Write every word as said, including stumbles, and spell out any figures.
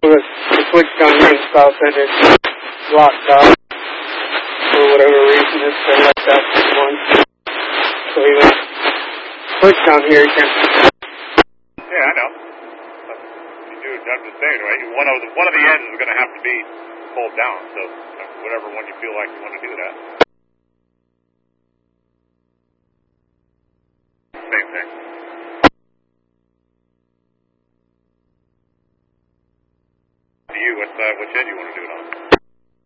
The, the switch down here in the south end is locked up for whatever reason. It's been like that for months. So even switch down here, you can't. Yeah, I know. But you do. I'm just saying, right? One of the one of the ends is going to have to be pulled down. So whatever one you feel like you want to do that. Same thing. To you, what's uh, which end you want to do it on?